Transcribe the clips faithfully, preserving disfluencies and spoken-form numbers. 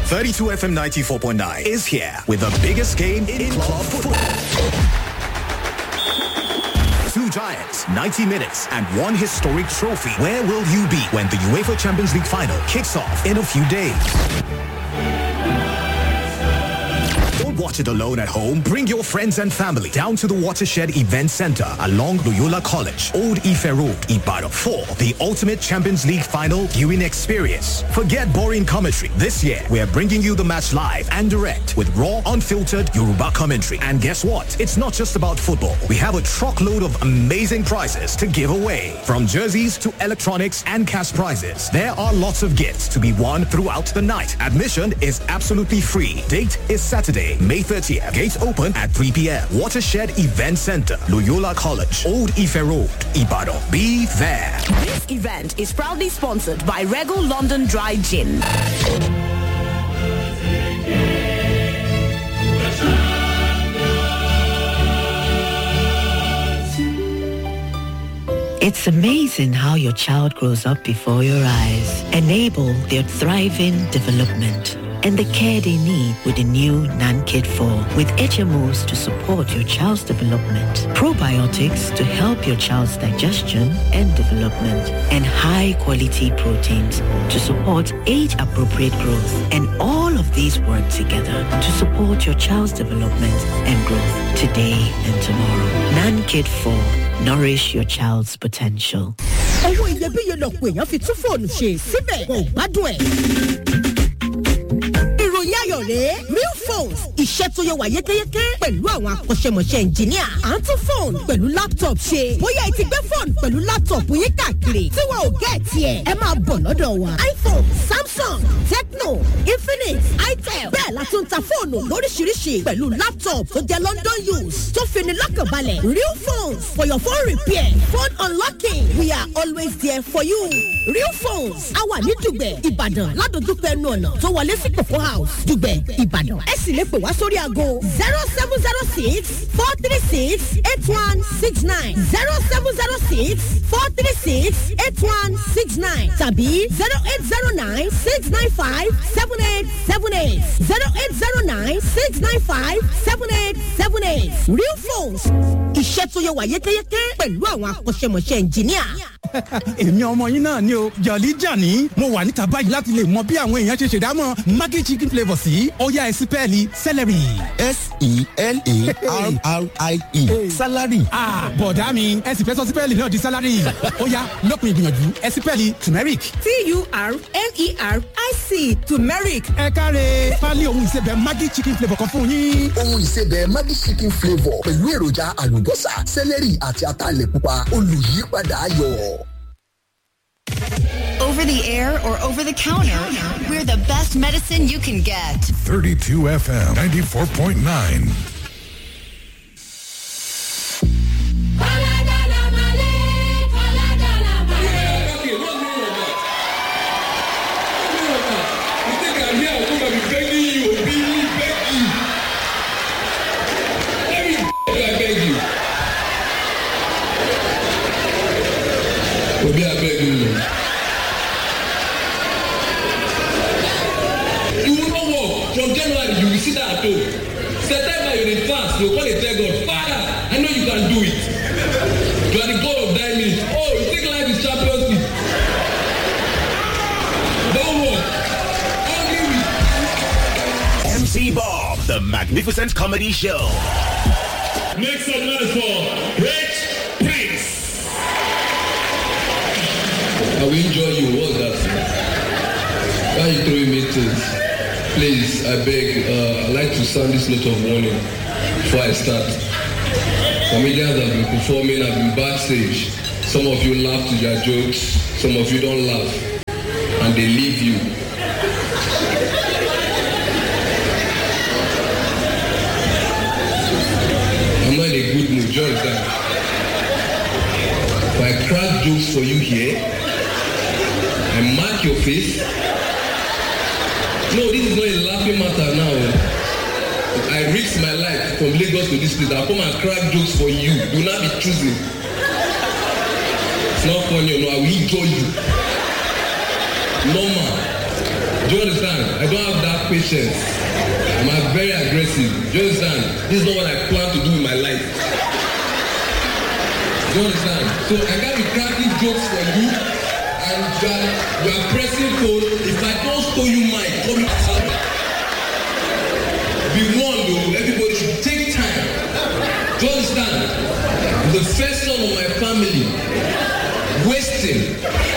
thirty-two F M ninety-four point nine is here with the biggest game in, in club football. Two giants, ninety minutes, and one historic trophy. Where will you be when the UEFA Champions League final kicks off in a few days? Watch it alone at home. Bring your friends and family down to the Watershed Event Center along Loyola College, Old Ife Road, Ibadan for the ultimate Champions League final viewing experience. Forget boring commentary. This year, we are bringing you the match live and direct with raw, unfiltered Yoruba commentary. And guess what? It's not just about football. We have a truckload of amazing prizes to give away. From jerseys to electronics and cash prizes, there are lots of gifts to be won throughout the night. Admission is absolutely free. Date is Saturday, May thirtieth. Gates open at three p.m. Watershed Event Center, Loyola College, Old Ife Road, Ibadan. Be there. This event is proudly sponsored by Regal London Dry Gin. It's amazing how your child grows up before your eyes. Enable their thriving development and the care they need with the new NanKid four with H M Os to support your child's development, probiotics to help your child's digestion and development, and high-quality proteins to support age-appropriate growth. And all of these work together to support your child's development and growth today and tomorrow. NanKid four. Nourish your child's potential. Owó iyebíye lọ̀pọ̀ èèyàn fi tún fóònù ṣe síbẹ̀ kò gbádùn ẹ̀. Ìròyìn ayọ̀ rèé Real Phones iṣẹ́ tó yẹ wà yékéyéké pẹ̀lú àwọn akọ́ṣẹ́mọṣẹ́ ẹnjìníà. À ń tún fóònù pẹ̀lú laptop ṣe. Bóyá ẹ ti gbé fóònù pẹ̀lú laptop yín káàkiri tí wọn ò gẹ́ tiẹ̀. Ẹ máa bọ̀ lọ́dọ̀ wa. iPhone, Samsung, Tecno, Infinix, Itel. Bẹ́ẹ̀ la tún ta fóònù lóríṣiríṣi pẹ̀lú laptop tó jẹ́ London use tó fini lọ́kànbalẹ̀. Real Phones for your phone repair, phone unlocking. We are always there for you. Real Phones a wà ní Dùgbẹ̀, Ìbàdàn, ládojúkọ ẹnu ọ̀nà tó wọlé sí Kòkó House, Dùgbẹ̀, Ìbàdàn. Ẹ sì lè pè wá sórí aago zero seven zero six four three six eight one six nine zero seven zero six four three six eight one six nine tàbí zero eight zero nine six nine five seven eight seven eight zero eight zero nine six nine five seven eight seven eight. Real Phones iṣẹ́ tó yẹ wà yékéyéké pẹ̀lú àwọn akọ́ṣẹ́mọṣẹ́ ẹnjìníà. Èmi ọmọ yín náà ni o Jolly Johnny mo wà níta báyìí láti lè mọ bí àwọn èèyàn ṣe ṣèdámọ̀ Maggi chicken flavour sí ó yá ẹ sí pẹ́ẹ́lí celery. S E L A R R I E salary. Ah, bọ̀dá mi ẹ sì fẹ́ sọ sí pẹ́ẹ́lì náà di salary. Ó yá lópin ìgbìyànjú ẹ sí pẹ́ẹ́lì turmeric. T U R M E R I C turmeric. Ẹ káre pálí ohun ìsebẹ̀ Maggi chicken flavour kan fún yín. Ohun ìsebẹ̀ Maggi chicken flavour pẹ̀lú èròjà àlùbọ́sà celery àti ataalẹ̀ pupa olùyípadà ayọ̀. Over the air or over the counter, we're the best medicine you can get. thirty-two F M ninety-four point nine. Obi, I beg you. You will not walk. From January, you will sit down at home. September, you will fast. You will call it tell God, Father, I know you can do it. You are the God of diamonds. Oh, you think life is Champions League. Don't walk. Only with M C Bob, the Magnificent Comedy Show. Make some noise for Rich Prince. I will enjoy you. What's that? Why are you throwing me things? Please, I beg, uh, I'd like to sound this note of warning before I start. Comedians have been performing, have been backstage. Some of you laugh to their jokes, some of you don't laugh, and they leave you. I'm not in a good mood, just that. If I crack jokes for you here, I mark your face. No, this is not a laughing matter now. I risk my life from Lagos to this place. I'll come and crack jokes for you. Do not be choosing. It's not funny, no. I will enjoy you. Normal. Do you understand? I don't have that patience. I'm very aggressive. Do you understand? This is not what I plan to do in my life. Do you understand? So I can't be cracking jokes for you, and you are, you are pressing phone. If I don't show you mine, come outside. Be warned though, everybody should take time. Do you understand? The first son of my family, wasting.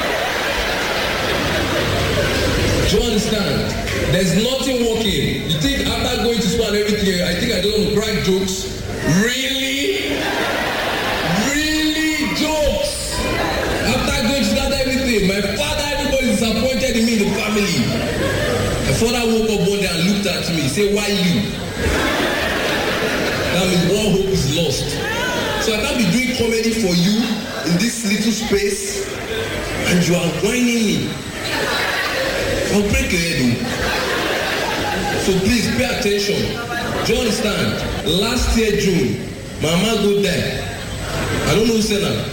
Do you understand? There's nothing working. You think after going to school and everything, I think I don't want to crack jokes? Really? Really jokes? After going to start everything, my father, everybody is disappointed in me in the family. My father woke up one day and looked at me, said, why you? That means one hope is lost. So I can't be doing comedy for you in this little space, and you are whining me. I'll break your head. So please pay attention. Do you understand? Last year June, my mama go there. I don't know who said that.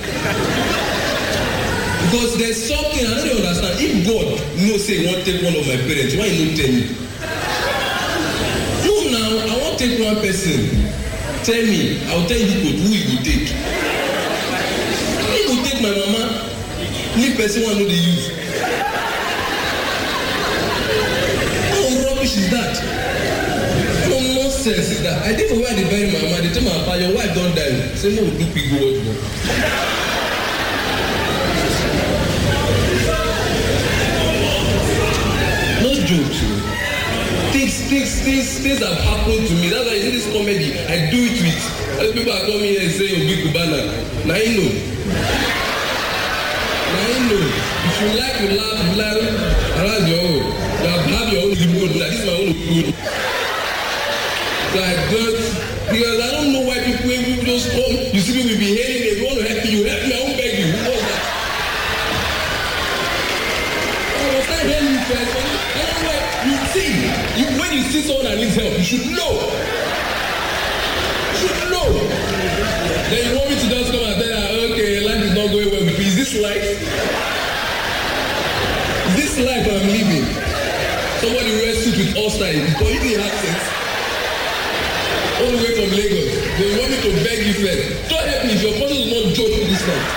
Because there's something I don't understand. If God knows say he won't take one of my parents, why you not tell me? No, now I won't take one person. Tell me, I'll tell you who he will take. He will take my mama. Any person want to know the use. Is that? No nonsense is that. I think for where they bury my mama, they tell my papa, your wife don't die. Say no, do big word. No jokes. Things, things, things, things have happened to me. That's why I see this comedy. I do it with. Other people are coming here and say, "Oh, big Cubana." Now you know. Now you know. If you like to laugh, laugh, around your own. You have your own good. This is my own good. So I don't, because I don't know why people, when people just come, you see me, we be hailing, they want to help you, help me, I won't beg you. Who knows that? I was not hearing you first, but I don't know why you see, you, when you see someone that needs help, you should know. You should know. Then you want me to just come and tell her, okay, life is not going well with me. Is this life? Is this life I'm living? Somebody wears suit with all style. Because you didn't have sense. All the way from Lagos. They want me to beg you first. Don't help me if your person is not joke this night.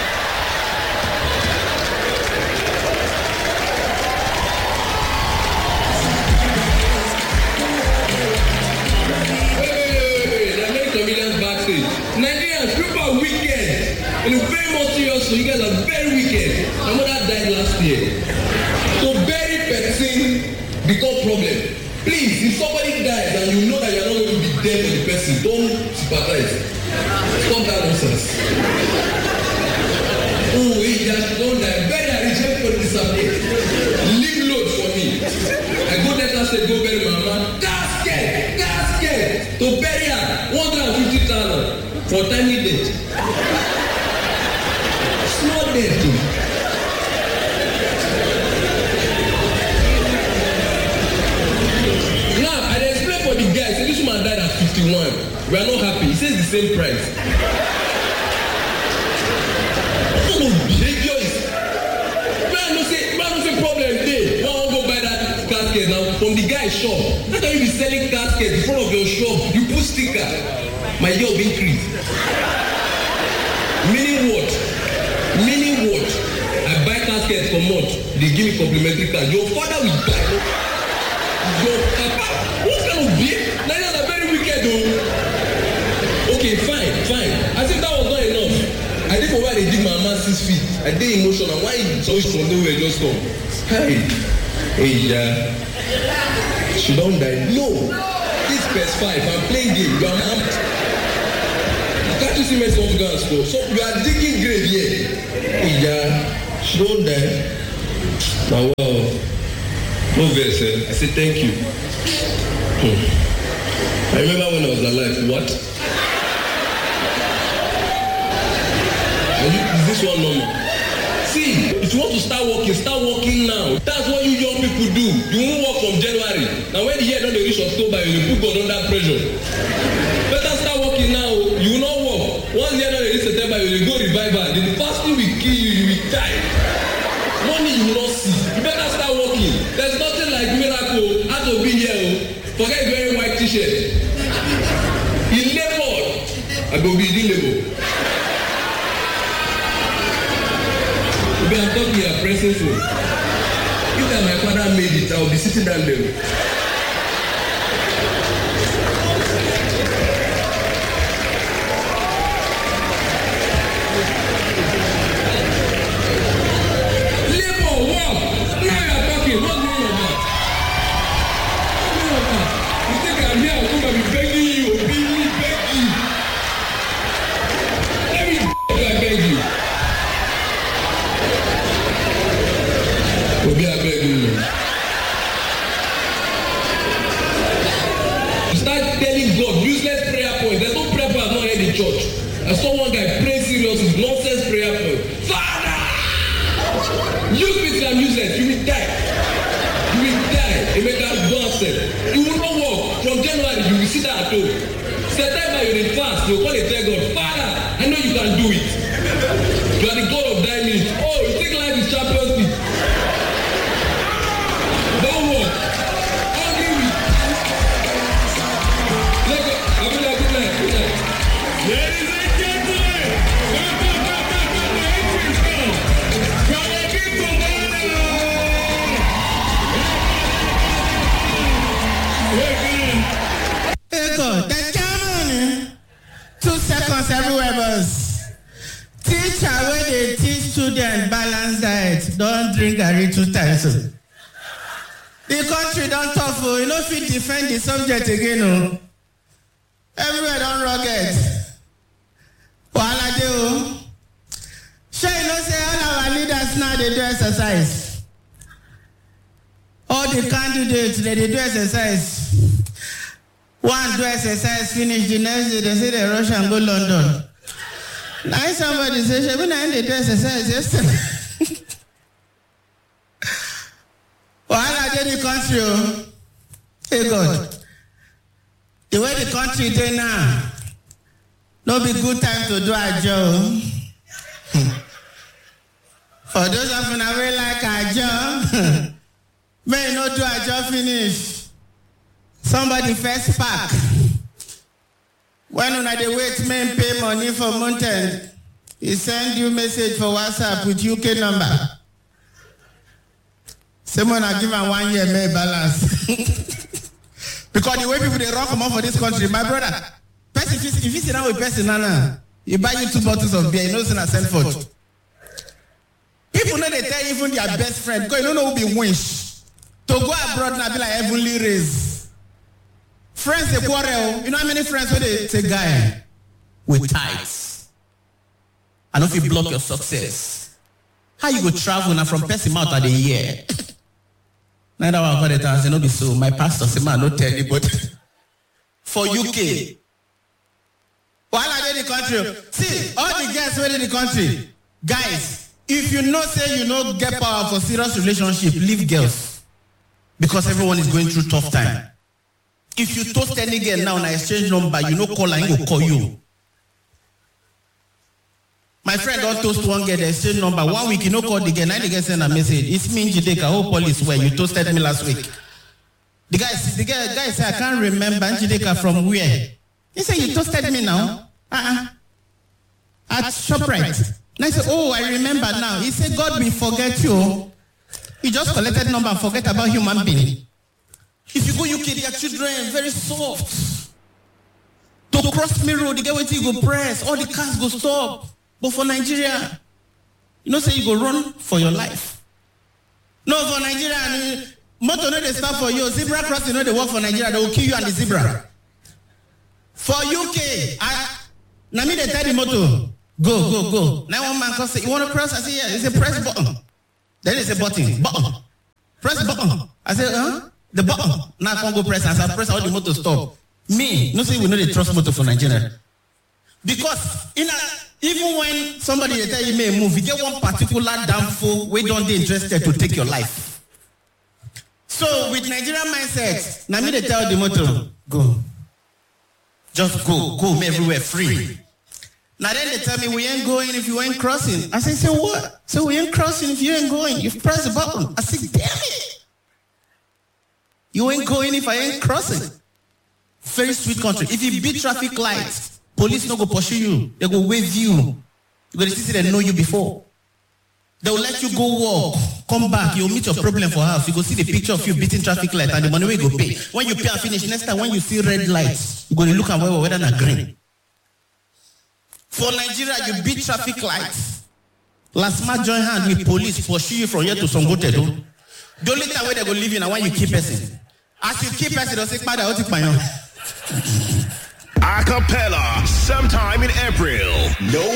Wait, wait, wait, wait. There are many comedians backstage. Nigerians, people are wicked. And it's very much serious, so you guys are very wicked. My mother died last year. So bury person become problem. Please, if somebody dies and you know that you're not going to be there for the person, don't sympathize. Stop that nonsense. Oh, he just don't die. Bury her, reject for disappear. Leave load for me. I go there and say, go bury my mama. Casket! Casket! To bury her, one hundred fifty thousand for timely death. Small death too. Died at fifty-one. We are not happy. He says the same price. What kind of behavior is? Man, no say, man, no say problem day. Man, won't go buy that casket now from the guy's shop. How can you be selling casket in front of your shop? You put sticker. My year will increase. Meaning what? Meaning what? I buy casket for month. They give me complimentary card. Your father will die. Your papa. What kind of behavior? Okay, fine, fine. As if that was not enough. I think for why they did my man six feet. I did emotional. Why so from nowhere just come? Hey, hey, yeah. She don't die. No. This P S five. I'm playing game. You are amped. Can't you see me some guns for? So you are digging grave here. Hey, yeah. She don't die. Now wow. No verse. Eh? I say thank you. Hmm. I remember when I was alive. What? You, is this one normal? See, if you want to start working, start working now. That's what you young people do. You won't work from January. Now when the year don't reach October, you put God under pressure. Better start working now. You will not work. Once the year don't reach September, you will go revival. The fasting will kill you. You will die. Money you will not see. You better start working. There's nothing like miracle. Forget wearing white t-shirt. He labored. I go be the labor. Maybe I'm talking here pressing phone. If that my father made it, I will be sitting down there. I saw one guy pray serious with nonsense prayer point. Father! Use me till I'm useless. You will die. You will die. It make that nonsense. You will not walk. From January, you will sit down at home. September, you will fast. You will call and tell God, Father, I know you can do it. You are the God of nine minutes. Oh, you think life is Champions League. Don't walk. Only with. Let go. I will like good night. Good night. Ladies and gentlemen, hey God, the German, two seconds everywhere, boss. Teacher, when they teach students balance diet, don't drink garri two times. The country don't tough, you know if you defend the subject again, no. Everywhere don't rugged. Wahala dey o. Sure you know say all our leaders now they do exercise. All the candidates they, they do exercise. One do exercise finish, the next day they say they rush and go London. Now somebody say, "Shebi na they do exercise yesterday." Wahala dey the country o. Hey God, the way the country dey now. No be good time to do a job. For those of you who like a job, may not do a job finish. Somebody first pack. When una dey wait, men pay money for mountain. He send you message for WhatsApp with U K number. Someone I give him one year may balance. Because the way people they run come out for this country, my brother. Person, if, you, if you sit down with person, Nana, you buy you two bottles of beer, you know it's in a send for. People know they tell even their best friend, because you don't know who be winch. To go abroad now be like heavenly raise. Friends they quarrel. You know how many friends where they say guy with tithes. And if you block your success, how you go travel now from person out of the year? Neither one of the times say no be so. My pastor say man, don't tell anybody. For U K. While I did the country, see, all the guys were in the country. Guys, if you know say you know get power for serious relationship, leave girls. Because everyone is going through tough time. If you toast any girl now and I exchange number, you know call and he will call you. My friend don't toast one girl, the exchange number. One week, you know call the girl, now the girl send a message. It's me, Njideka, whole police where you toasted me last week. The guy, the guy, guy said, I can't remember Njideka from where. He said, you toasted me now? Uh-uh. At ShopRite. And I said, oh, I remember now. He said, God will forget you. He just collected number and forget about human being. If you go U K, their children very soft. To cross me road, the guy wait till you go press. All the cars go stop. But for Nigeria, you know say you go run for your life. No, for Nigeria, motor no they stop for you. Zebra crossing no they work for Nigeria. They will kill you and the zebra. For U K, I now me they tell the motor, go, go, go. Now one man comes say, you want to cross? I say, yeah. He say, press button. Then he say, button, button. Press button. I say, huh? The button. Now I can't go press. I say, press all the motor stop. Me, no say we know the trust motor for Nigeria. Because in a, even when somebody they tell you may move, you get one particular damn fool we don't be interested to take your life. So with Nigerian mindset, now me they tell the motor, go. Just go, go everywhere free. Now then they tell me we ain't going if you ain't crossing. I say, so what? So we ain't crossing if you ain't going. You press the button. I say, damn it. You ain't going if I ain't crossing. Very sweet country. If you beat traffic lights, police no go pursue you. They go wave you. You go to see they know you before. They will let you go walk, come back, you'll meet your problem for house. You go see the picture of you beating traffic light and the money will go pay. When you pay and finish, next time when you see red lights, you go to look at whether whether they're green. For Nigeria, you beat traffic lights. Last month, join hand with police, pursue you from here to Songote. The only time where they go leave you now when you keep person. As you keep person, they'll say, "Father, I'll take my own." Acapella, sometime in April. No